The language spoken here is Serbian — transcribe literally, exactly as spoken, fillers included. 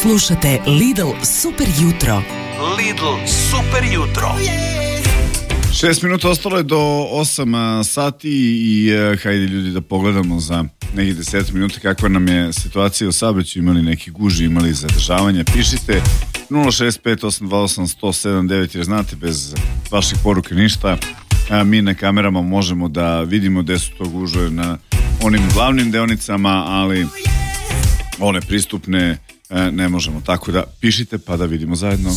Slušate Lidl Super jutro. Lidl Super jutro. Šest minuta ostalo je do osam sati i uh, hajde ljudi da pogledamo za nekih deset minuta kakva nam je situacija u saobraćaju, imali neki guži, imali zadržavanja. Pišite nula šest pet osam dva osam jedan zero sedam devet jer znate bez vaših poruka ništa. A, mi na kamerama možemo da vidimo gde su to gužve na onim glavnim deonicama, ali one pristupne ne možemo, tako da pišite pa da vidimo zajedno.